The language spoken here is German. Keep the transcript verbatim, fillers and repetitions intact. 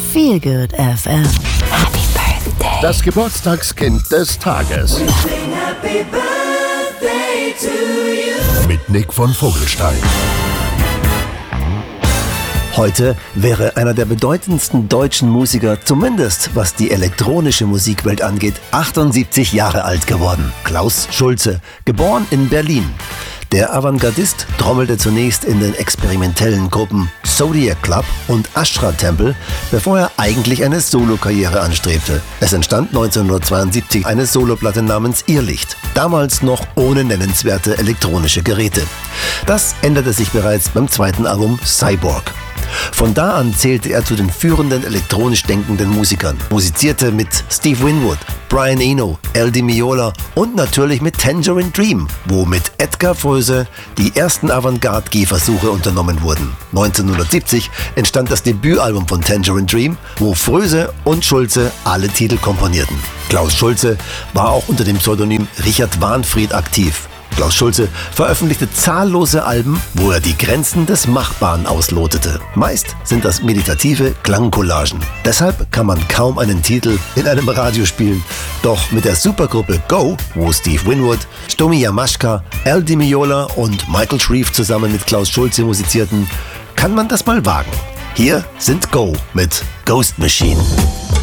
Feel Good F M. Happy Birthday. Das Geburtstagskind des Tages. Happy birthday to you. Mit Nick von Vogelstein. Heute wäre einer der bedeutendsten deutschen Musiker, zumindest was die elektronische Musikwelt angeht, achtundsiebzig Jahre alt geworden. Klaus Schulze, geboren in Berlin. Der Avantgardist trommelte zunächst in den experimentellen Gruppen Zodiac Club und Ashra Temple, bevor er eigentlich eine Solokarriere anstrebte. Es entstand neunzehnhundertzweiundsiebzig eine Soloplatte namens Irrlicht, damals noch ohne nennenswerte elektronische Geräte. Das änderte sich bereits beim zweiten Album Cyborg. Von da an zählte er zu den führenden elektronisch denkenden Musikern, musizierte mit Steve Winwood, Brian Eno, El Di Meola und natürlich mit Tangerine Dream, wo mit Edgar Froese die ersten Avantgarde-Gehversuche unternommen wurden. neunzehnhundertsiebzig entstand das Debütalbum von Tangerine Dream, wo Froese und Schulze alle Titel komponierten. Klaus Schulze war auch unter dem Pseudonym Richard Wahnfried aktiv. Klaus Schulze veröffentlichte zahllose Alben, wo er die Grenzen des Machbaren auslotete. Meist sind das meditative Klangcollagen. Deshalb kann man kaum einen Titel in einem Radio spielen. Doch mit der Supergruppe Go, wo Steve Winwood, Stomy Yamashka, El Di Meola und Michael Shreve zusammen mit Klaus Schulze musizierten, kann man das mal wagen. Hier sind Go mit Ghost Machine.